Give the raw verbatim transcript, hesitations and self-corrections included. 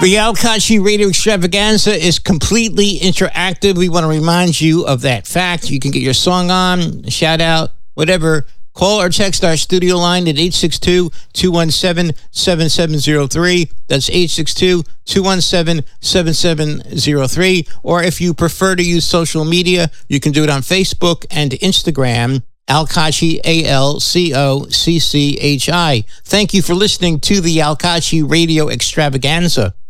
The Al Kachi Radio Extravaganza is completely interactive. We want to remind you of that fact. You can get your song on, shout out, whatever. Call or text our studio line at eight six two, two one seven, seven seven zero three. That's eight six two, two one seven, seven seven zero three. Or if you prefer to use social media, you can do it on Facebook and Instagram. Al Kachi, A L C O C C H I. Thank you for listening to the Al Kachi Radio Extravaganza.